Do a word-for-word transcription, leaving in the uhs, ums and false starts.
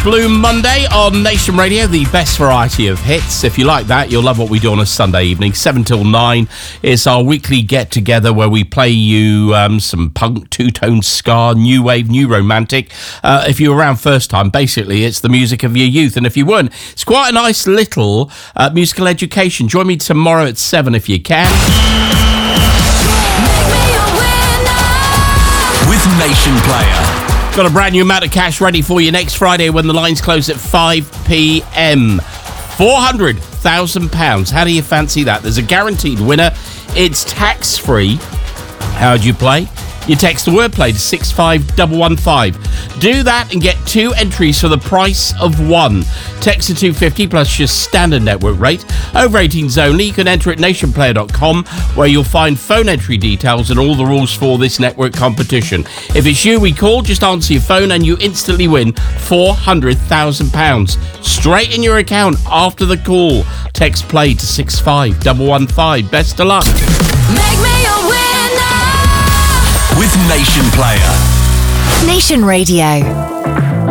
Blue Monday on Nation Radio, the best variety of hits. If you like that, you'll love what we do on a Sunday evening, seven till nine. It's our weekly get-together where we play you um, some punk, two-tone ska, new wave, new romantic. Uh, if you were around first time, basically, it's the music of your youth. And if you weren't, it's quite a nice little uh, musical education. Join me tomorrow at seven if you can. With Nation Player. Got a brand new amount of cash ready for you next Friday when the lines close at five p.m. four hundred thousand pounds. How do you fancy that? There's a guaranteed winner. It's tax-free. How do you play? You text the wordplay to six five one one five. Do that and get two entries for the price of one. Text to two fifty plus your standard network rate. Over eighteens only. You can enter at nation player dot com where you'll find phone entry details and all the rules for this network competition. If it's you we call, just answer your phone and you instantly win four hundred thousand pounds straight in your account after the call. Text play to six five one one five. Best of luck. Make me a winner with Nation Player. Nation Radio.